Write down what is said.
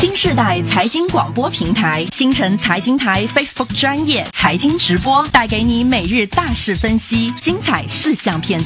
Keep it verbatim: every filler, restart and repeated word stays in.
新世代财经广播平台新城财经台 Facebook 专业财经直播，带给你每日大事分析、精彩事项片